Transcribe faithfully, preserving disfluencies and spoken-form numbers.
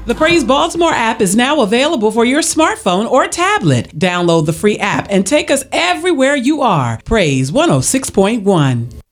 The Praise Baltimore app is now available for your smartphone or tablet. Download the free app and take us everywhere you are. Praise one oh six point one.